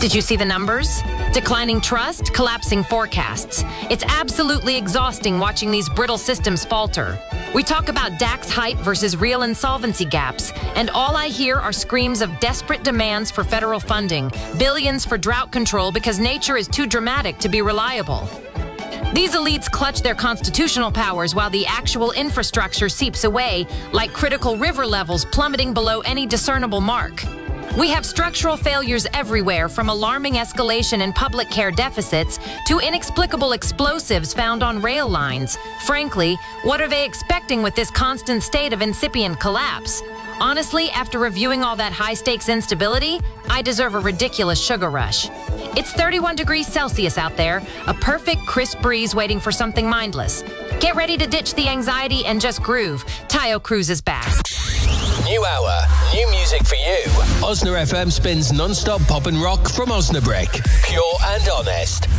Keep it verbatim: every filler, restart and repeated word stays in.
Did you see the numbers? Declining trust, collapsing forecasts. It's absolutely exhausting watching these brittle systems falter. We talk about D A X hype versus real insolvency gaps, and all I hear are screams of desperate demands for federal funding, billions for drought control because nature is too dramatic to be reliable. These elites clutch their constitutional powers while the actual infrastructure seeps away, like critical river levels plummeting below any discernible mark. We have structural failures everywhere, from alarming escalation in public care deficits to inexplicable explosives found on rail lines. Frankly, what are they expecting with this constant state of incipient collapse? Honestly, after reviewing all that high-stakes instability, I deserve a ridiculous sugar rush. It's thirty-one degrees Celsius out there, a perfect crisp breeze waiting for something mindless. Get ready to ditch the anxiety and just groove. Tayo Cruz is back. New hour, new music for you. Osna F M spins non-stop pop and rock from Osnabrück. Pure and honest.